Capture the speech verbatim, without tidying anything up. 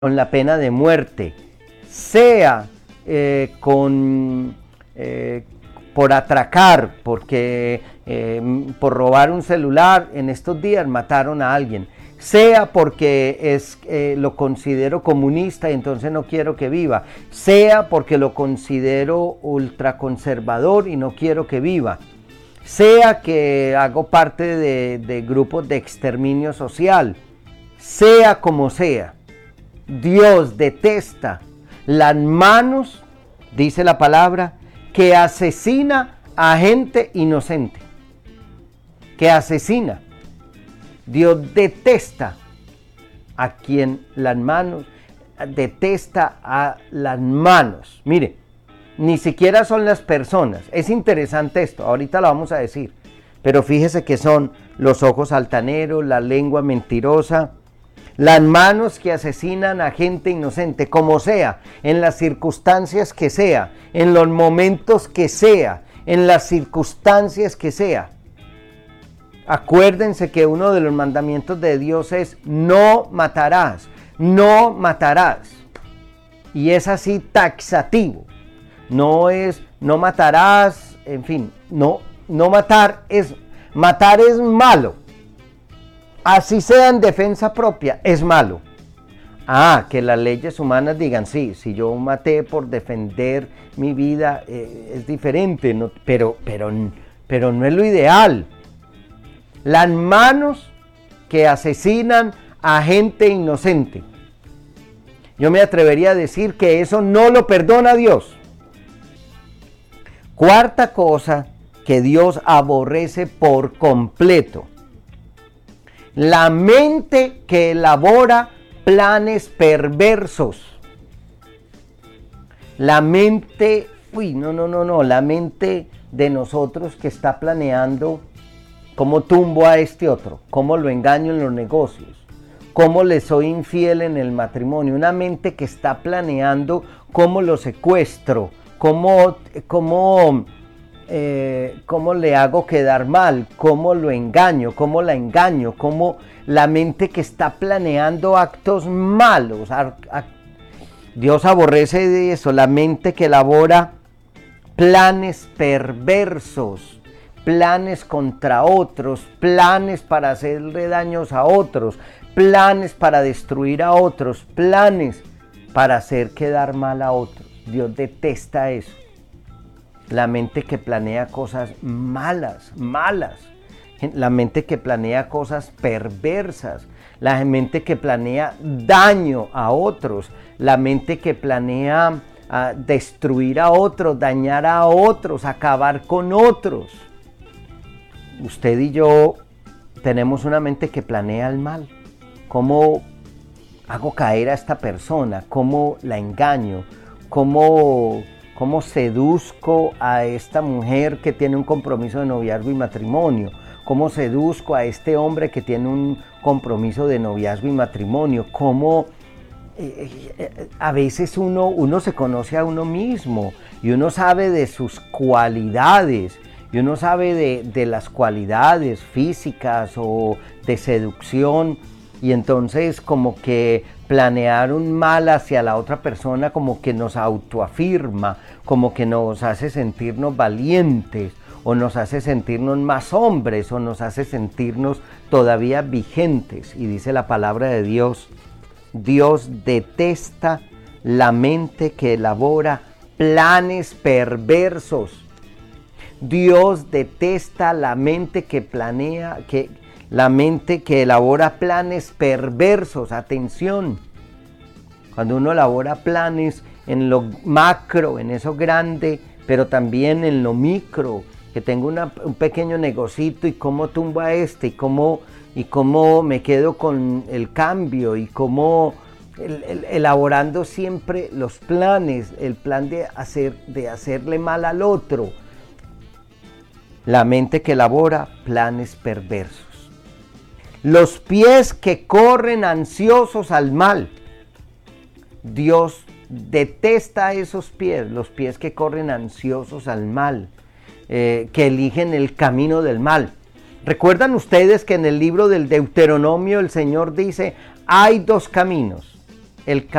con la pena de muerte, sea eh, con, eh, por atracar, porque eh, por robar un celular, en estos días mataron a alguien, sea porque es, eh, lo considero comunista y entonces no quiero que viva, sea porque lo considero ultraconservador y no quiero que viva, sea que hago parte de, de grupos de exterminio social, sea como sea. Dios detesta las manos, dice la palabra, que asesina a gente inocente, que asesina. Dios detesta a quien las manos, detesta a las manos. Mire, ni siquiera son las personas. Es interesante esto, ahorita lo vamos a decir, pero fíjese que son los ojos altaneros, la lengua mentirosa, las manos que asesinan a gente inocente, como sea, en las circunstancias que sea, en los momentos que sea, en las circunstancias que sea. Acuérdense que uno de los mandamientos de Dios es no matarás, no matarás. Y es así taxativo. No es no matarás, en fin, no, no matar es, matar es malo. Así sea en defensa propia, es malo. Ah, que las leyes humanas digan, sí, si yo maté por defender mi vida, eh, es diferente, no, pero, pero, pero no es lo ideal. Las manos que asesinan a gente inocente. Yo me atrevería a decir que eso no lo perdona Dios. Cuarta cosa que Dios aborrece por completo. La mente que elabora planes perversos. La mente, uy, no, no, no, no, la mente de nosotros que está planeando cómo tumbo a este otro, cómo lo engaño en los negocios, cómo le soy infiel en el matrimonio. Una mente que está planeando cómo lo secuestro, cómo, cómo Eh, cómo le hago quedar mal, cómo lo engaño, cómo la engaño, cómo la mente que está planeando actos malos. Dios aborrece de eso, la mente que elabora planes perversos, planes contra otros, planes para hacerle daños a otros, planes para destruir a otros, planes para hacer quedar mal a otros. Dios detesta eso. La mente que planea cosas malas, malas. La mente que planea cosas perversas. La mente que planea daño a otros. La mente que planea uh, destruir a otros, dañar a otros, acabar con otros. Usted y yo tenemos una mente que planea el mal. ¿Cómo hago caer a esta persona? ¿Cómo la engaño? ¿Cómo... ¿Cómo seduzco a esta mujer que tiene un compromiso de noviazgo y matrimonio? ¿Cómo seduzco a este hombre que tiene un compromiso de noviazgo y matrimonio? ¿Cómo eh, eh, a veces uno, uno se conoce a uno mismo y uno sabe de sus cualidades y uno sabe de, de las cualidades físicas o de seducción y entonces como que planear un mal hacia la otra persona como que nos autoafirma, como que nos hace sentirnos valientes, o nos hace sentirnos más hombres, o nos hace sentirnos todavía vigentes. Y dice la palabra de Dios, Dios detesta la mente que elabora planes perversos. Dios detesta la mente que planea, que la mente que elabora planes perversos. Atención, cuando uno elabora planes en lo macro, en eso grande, pero también en lo micro, que tengo una, un pequeño negocito y cómo tumbo a este, y cómo, y cómo me quedo con el cambio, y cómo el, el, elaborando siempre los planes, el plan de, hacer, de hacerle mal al otro. La mente que elabora planes perversos. Los pies que corren ansiosos al mal. Dios detesta esos pies, los pies que corren ansiosos al mal, eh, que eligen el camino del mal. ¿Recuerdan ustedes que en el libro del Deuteronomio el Señor dice, hay dos caminos? el